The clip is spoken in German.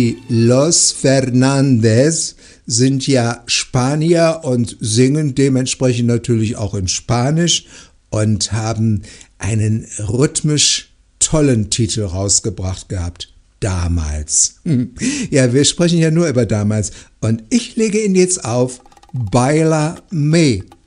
Los Fernandez sind ja Spanier und singen dementsprechend natürlich auch in Spanisch und haben einen rhythmisch tollen Titel rausgebracht gehabt. Damals. Ja, wir sprechen ja nur über damals. Und ich lege ihn jetzt auf Baila Me.